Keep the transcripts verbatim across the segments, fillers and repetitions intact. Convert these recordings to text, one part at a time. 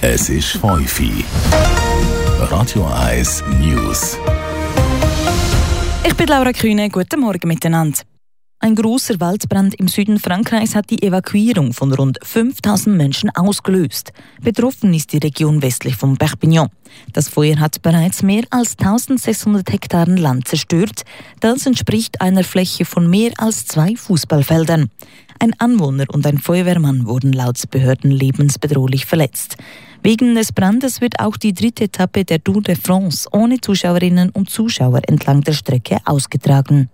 Es ist fünf Uhr. Radio eins News. Ich bin Laura Kühne. Guten Morgen miteinander. Ein grosser Waldbrand im Süden Frankreichs hat die Evakuierung von rund fünftausend Menschen ausgelöst. Betroffen ist die Region westlich von Perpignan. Das Feuer hat bereits mehr als eintausendsechshundert Hektar Land zerstört. Das entspricht einer Fläche von mehr als zwei Fußballfeldern. Ein Anwohner und ein Feuerwehrmann wurden laut Behörden lebensbedrohlich verletzt. Wegen des Brandes wird auch die dritte Etappe der Tour de France ohne Zuschauerinnen und Zuschauer entlang der Strecke ausgetragen.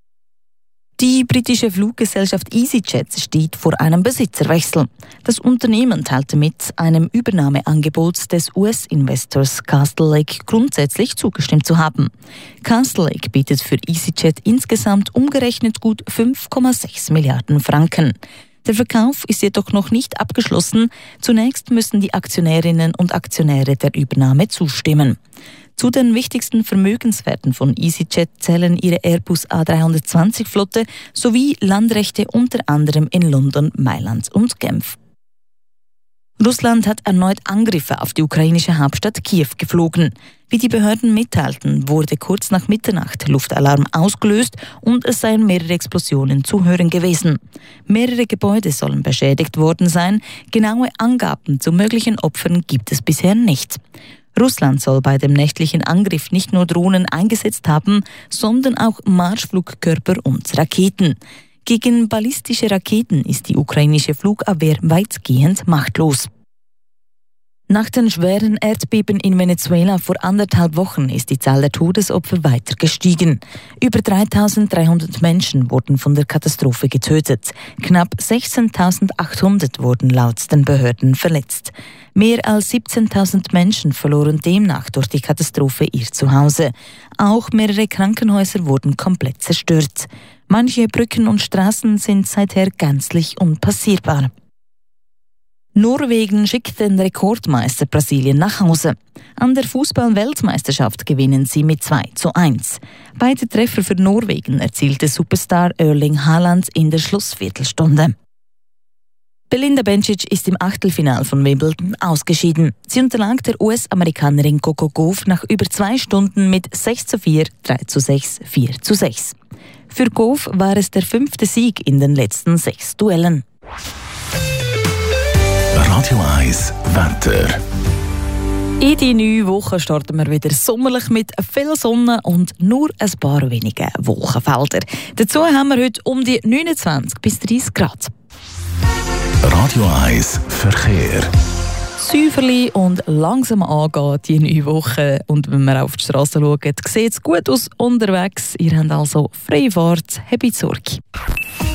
Die britische Fluggesellschaft EasyJet steht vor einem Besitzerwechsel. Das Unternehmen teilte mit, einem Übernahmeangebot des U S-Investors Castle Lake grundsätzlich zugestimmt zu haben. Castle Lake bietet für EasyJet insgesamt umgerechnet gut fünf Komma sechs Milliarden Franken. Der Verkauf ist jedoch noch nicht abgeschlossen. Zunächst müssen die Aktionärinnen und Aktionäre der Übernahme zustimmen. Zu den wichtigsten Vermögenswerten von EasyJet zählen ihre Airbus A dreihundertzwanzig Flotte sowie Landrechte unter anderem in London, Mailand und Genf. Russland hat erneut Angriffe auf die ukrainische Hauptstadt Kiew geflogen. Wie die Behörden mitteilten, wurde kurz nach Mitternacht Luftalarm ausgelöst und es seien mehrere Explosionen zu hören gewesen. Mehrere Gebäude sollen beschädigt worden sein. Genaue Angaben zu möglichen Opfern gibt es bisher nicht. Russland soll bei dem nächtlichen Angriff nicht nur Drohnen eingesetzt haben, sondern auch Marschflugkörper und Raketen. Gegen ballistische Raketen ist die ukrainische Flugabwehr weitgehend machtlos. Nach den schweren Erdbeben in Venezuela vor anderthalb Wochen ist die Zahl der Todesopfer weiter gestiegen. Über dreitausenddreihundert Menschen wurden von der Katastrophe getötet. Knapp sechzehntausendachthundert wurden laut den Behörden verletzt. Mehr als siebzehntausend Menschen verloren demnach durch die Katastrophe ihr Zuhause. Auch mehrere Krankenhäuser wurden komplett zerstört. Manche Brücken und Straßen sind seither gänzlich unpassierbar. Norwegen schickt den Rekordmeister Brasilien nach Hause. An der Fußball-Weltmeisterschaft gewinnen sie mit zwei zu eins. Beide Treffer für Norwegen erzielte Superstar Erling Haaland in der Schlussviertelstunde. Belinda Bencic ist im Achtelfinale von Wimbledon ausgeschieden. Sie unterlag der U S-Amerikanerin Coco Gauff nach über zwei Stunden mit sechs zu vier, drei zu sechs, vier zu sechs. Für Gauff war es der fünfte Sieg in den letzten sechs Duellen. Radio eins Wetter. In die neue Woche starten wir wieder sommerlich mit viel Sonne und nur ein paar wenige Wolkenfelder. Dazu haben wir heute um die neunundzwanzig bis dreißig Grad. Radio eins Verkehr. Säuferli und langsam angeht die neue Woche. Und wenn wir auf die Straße schauen, sieht es gut aus unterwegs. Ihr habt also freie Fahrt. Habt Sorge.